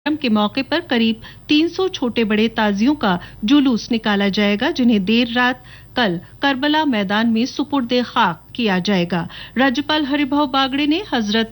के मौके पर करीब 300 छोटे बड़े ताजियों का जुलूस निकाला जाएगा, जिन्हें देर रात कल करबला मैदान में सुपुर्द-ए-खाक किया जाएगा। राज्यपाल हरिभाऊ बागड़े ने हजरत